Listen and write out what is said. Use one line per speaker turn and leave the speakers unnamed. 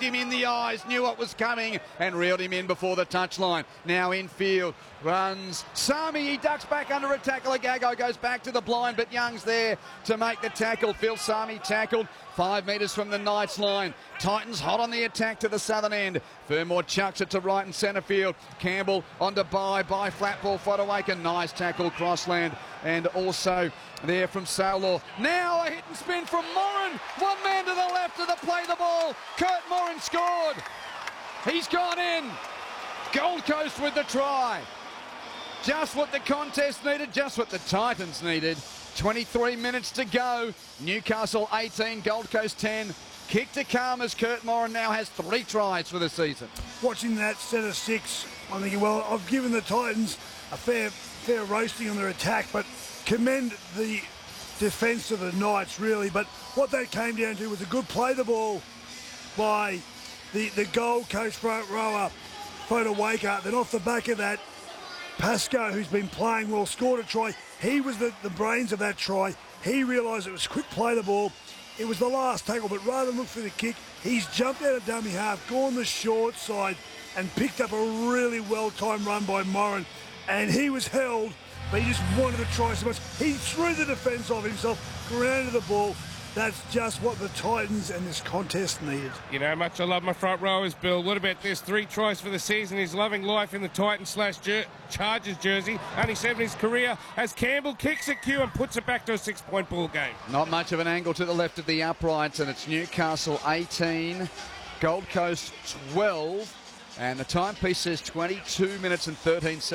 him in the eyes, knew what was coming, and reeled him in before the touchline. Now infield, runs Sami, he ducks back under a tackle. Agago goes back to the blind, but Young's there to make the tackle. Phil Sami tackled 5 metres from the Knights line. Titans hot on the attack to the southern end. Fermor chucks it to right and centre field. Campbell on to by flat ball, Fodawaker. Nice tackle, Crossland, and also there from Sailor. Now a hit and spin from Moran. One man to the left of the play the ball. Kurt Moran scored. He's gone in. Gold Coast with the try. Just what the contest needed, just what the Titans needed. 23 minutes to go. Newcastle 18, Gold Coast 10. Kick to calm as Kurt Moran now has 3 tries for the season.
Watching that set of 6, I'm thinking, well, I've given the Titans a fair roasting on their attack, but commend the defence of the Knights, really. But what that came down to was a good play the ball by the Gold Coast front rower, Fodawaker. Then off the back of that, Pascoe, who's been playing well, scored a try. He was the brains of that try. He realised it was quick play the ball. It was the last tackle, but rather than look for the kick, he's jumped out of dummy half, gone the short side, and picked up a really well-timed run by Moran. And he was held, but he just wanted to try so much. He threw the defence off himself, grounded the ball. That's just what the Titans and this contest needed.
You know how much I love my front rowers, Bill. What about this? 3 tries for the season. He's loving life in the Titans/Chargers jersey. Only 7 in his career as Campbell kicks a cue and puts it back to a 6-point ball game.
Not much of an angle to the left of the uprights, and it's Newcastle 18, Gold Coast 12, and the timepiece says 22 minutes and 13 seconds.